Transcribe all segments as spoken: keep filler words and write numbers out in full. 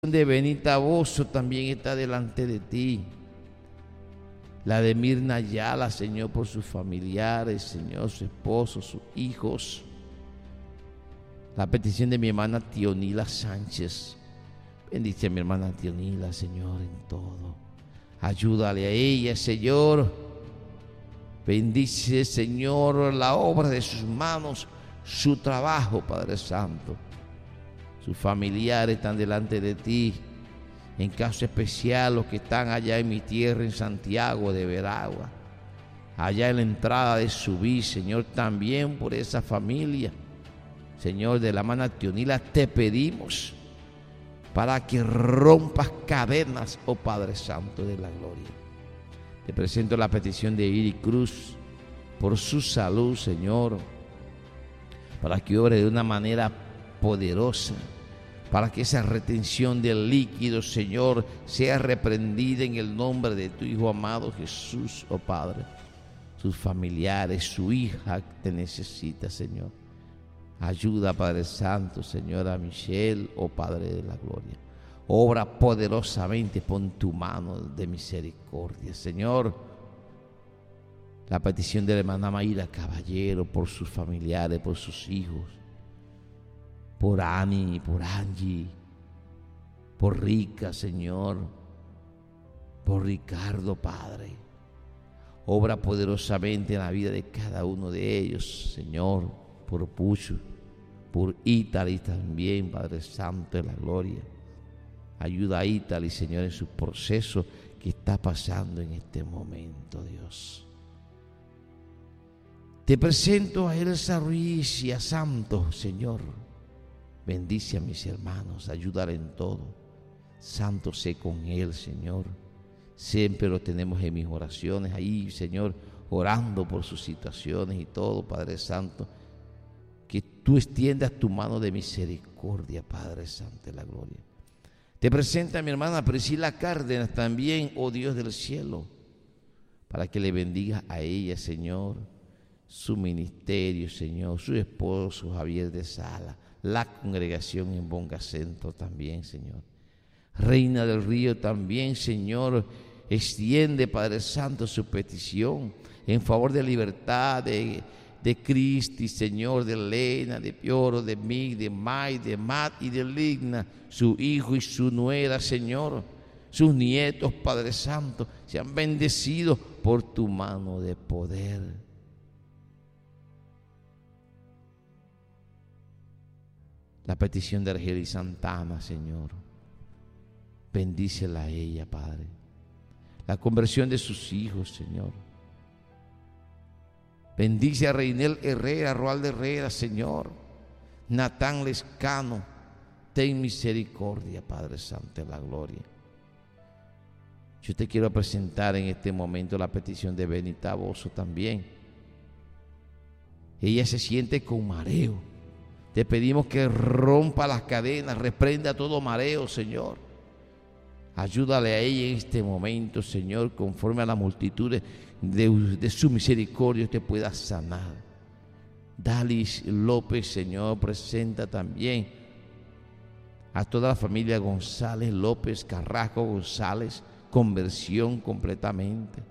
de Benita Bozo también está delante de ti. La de Mirna Ayala, Señor, por sus familiares, Señor, su esposo, sus hijos. La petición de mi hermana Tionila Sánchez. Bendice a mi hermana Tionila, Señor, en todo. Ayúdale a ella, Señor. Bendice, Señor, la obra de sus manos, su trabajo, Padre Santo. Sus familiares están delante de ti. En caso especial, los que están allá en mi tierra, en Santiago de Veragua, allá en la entrada de Subí, Señor, también por esa familia, Señor, de la hermana Tionila, te pedimos para que rompas cadenas, oh Padre Santo de la gloria. Te presento la petición de Iri Cruz por su salud, Señor, para que obre de una manera poderosa, para que esa retención del líquido, Señor, sea reprendida en el nombre de tu Hijo amado Jesús, oh Padre. Sus familiares, su hija te necesita, Señor. Ayuda, Padre Santo, Señor, a Michelle, oh Padre de la gloria. Obra poderosamente, pon tu mano de misericordia, Señor. La petición de la hermana Mayra Caballero por sus familiares, por sus hijos, por Ani, por Angie, por Rica, Señor, por Ricardo, Padre. Obra poderosamente en la vida de cada uno de ellos, Señor, por Pucho, por Ítali también, Padre Santo de la gloria. Ayuda a Ítali, Señor, en su proceso que está pasando en este momento, Dios. Te presento a Elsa Ruiz y a Santos, Señor. Bendice a mis hermanos, ayúdale en todo. Santo sé con él, Señor. Siempre lo tenemos en mis oraciones ahí, Señor, orando por sus situaciones y todo, Padre Santo. Que tú extiendas tu mano de misericordia, Padre Santo de la gloria. Te presenta a mi hermana Priscila Cárdenas también, oh Dios del cielo, para que le bendiga a ella, Señor, su ministerio, Señor, su esposo Javier de Sala, la congregación en Bongacentro también, Señor. Reina del Río también, Señor, extiende, Padre Santo, su petición en favor de libertad, de, de Cristi, Señor, de Elena, de Pioro, de Mig, de May, de Matt y de Ligna, su hijo y su nuera, Señor. Sus nietos, Padre Santo, sean bendecidos por tu mano de poder. La petición de Argelis Santana, Señor. Bendícela a ella, Padre. La conversión de sus hijos, Señor. Bendice a Reinel Herrera, Roaldo Herrera, Señor. Natán Lescano. Ten misericordia, Padre Santo de la gloria. Yo te quiero presentar en este momento la petición de Benita Bozo también. Ella se siente con mareo. Te pedimos que rompa las cadenas, reprenda todo mareo, Señor. Ayúdale a ella en este momento, Señor, conforme a la multitud de, de, de su misericordia te pueda sanar. Dalis López, Señor, presenta también a toda la familia González López, Carrasco González, conversión completamente.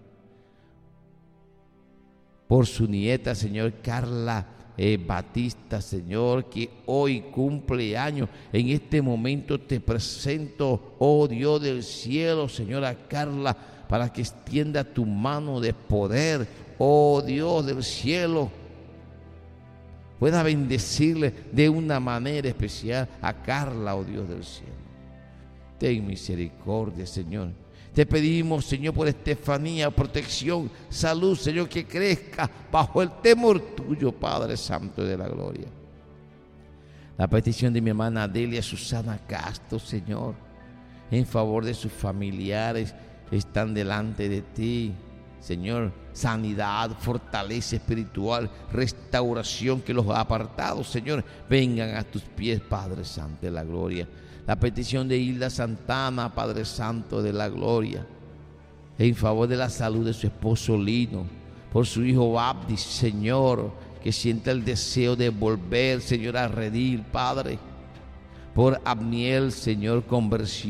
Por su nieta, Señor, Carla Eh, Batista, Señor, que hoy cumple años. En este momento te presento, oh Dios del cielo, Señor, a Carla, para que extienda tu mano de poder, oh Dios del cielo. Pueda bendecirle de una manera especial a Carla, oh Dios del cielo. Ten misericordia, Señor. Te pedimos, Señor, por Estefanía, protección, salud, Señor, que crezca bajo el temor tuyo, Padre Santo de la gloria. La petición de mi hermana Adelia Susana Castro, Señor, en favor de sus familiares, están delante de ti, Señor. Sanidad, fortaleza espiritual, restauración, que los apartados, Señor, vengan a tus pies, Padre Santo de la gloria. La petición de Hilda Santana, Padre Santo de la gloria, en favor de la salud de su esposo Lino, por su hijo Abdis, Señor, que sienta el deseo de volver, Señor, a redil, Padre. Por Abniel, Señor, conversión.